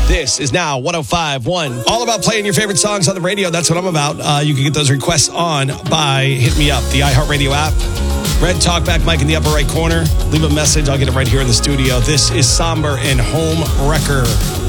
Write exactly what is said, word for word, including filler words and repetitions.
This is now one oh five point one. All about playing your favorite songs on the radio. That's what I'm about. Uh, you can get those requests on by Hit Me Up, the iHeartRadio app. Red Talkback mic in the upper right corner. Leave a message. I'll get it right here in the studio. This is Somber and Home Wrecker.